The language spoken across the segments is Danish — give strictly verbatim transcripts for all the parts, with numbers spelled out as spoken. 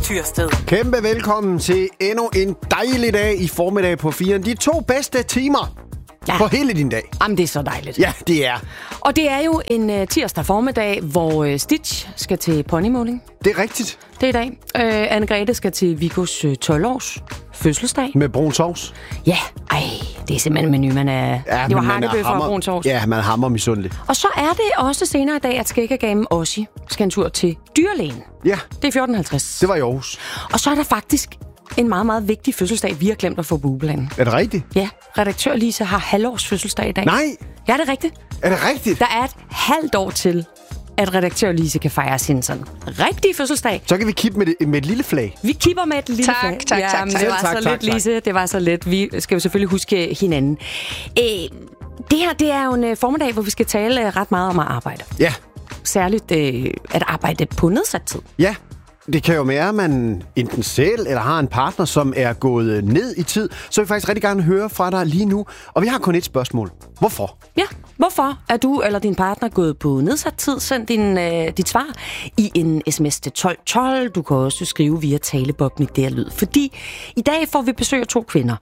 Tyrsted. Kæmpe velkommen til endnu en dejlig dag i formiddag på fire. De to bedste timer ja. på hele din dag. Jamen, det er så dejligt. Ja, det er. Og det er jo en uh, tirsdag formiddag, hvor uh, Stitch skal til ponymåling. Det er rigtigt. Det er i dag. Uh, Anne-Grethe skal til Vigos uh, tolv-års fødselsdag. Med brun sovs. Ja, ej, det er simpelthen en menu, man er... Ja, det var hakkebøffer og brun sovs. Ja, man hammer misundelig. Og så er det også senere i dag, at skæggegamen Ossi skal en tur til dyrlægen. Ja. Det er fjorten halvtreds. Det var i Aarhus. Og så er der faktisk en meget, meget vigtig fødselsdag, vi har glemt at få på ugeplanen. Er det rigtigt? Ja, redaktør Lise har halvårs fødselsdag i dag. Nej! Ja, det er rigtigt. Er det rigtigt? Der er et halvt år til, at redaktør Lise kan fejre sin sådan rigtige fødselsdag. Så kan vi kippe med, det, med et lille flag. Vi kipper med et lille tak, flag. Tak, tak, Jamen, tak. det var tak, så tak, lidt, tak. Lise. Det var så lidt. Vi skal jo selvfølgelig huske hinanden. Øh, det her, det er jo en formiddag, hvor vi skal tale ret meget om at arbejde. Ja. Særligt øh, at arbejde på nedsat tid. Ja. Det kan jo være, at man enten selv eller har en partner, som er gået ned i tid. Så vil jeg faktisk rigtig gerne høre fra dig lige nu. Og vi har kun et spørgsmål. Hvorfor? Ja, hvorfor er du eller din partner gået på nedsat tid? Send din, øh, dit svar i en sms til tolv tolv. Du kan også skrive via talebobben i det her lyd. Fordi i dag får vi besøg af to kvinder,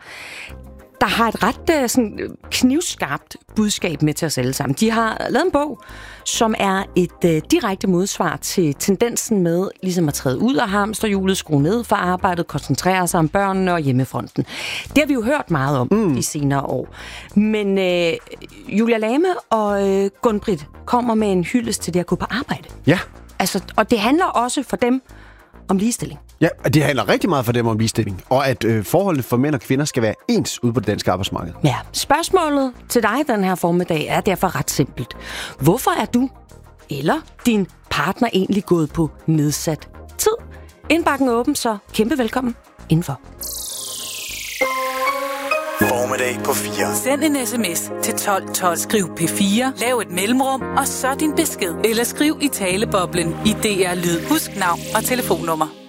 der har et ret øh, sådan, knivskarpt budskab med til os alle sammen. De har lavet en bog, som er et øh, direkte modsvar til tendensen med ligesom at træde ud af hamsterhjulet, skrue ned for arbejdet, koncentrere sig om børnene og hjemmefronten. Det har vi jo hørt meget om mm. de senere år. Men øh, Julia Lame og øh, Gunn-Britt kommer med en hyldest til det at gå på arbejde. Ja. Altså, og det handler også for dem om ligestilling. Ja, det handler rigtig meget for dem om ligestilling. Og at øh, forholdene for mænd og kvinder skal være ens ude på det danske arbejdsmarked. Ja, spørgsmålet til dig den her formiddag er derfor ret simpelt. Hvorfor er du eller din partner egentlig gået på nedsat tid? Indbakken er åben, så kæmpe velkommen indenfor. Formiddag på fire. Send en sms til tolv tolv. Skriv P fire, lav et mellemrum, og så din besked. Eller skriv i taleboblen i D R Lyd. Husk navn og telefonnummer.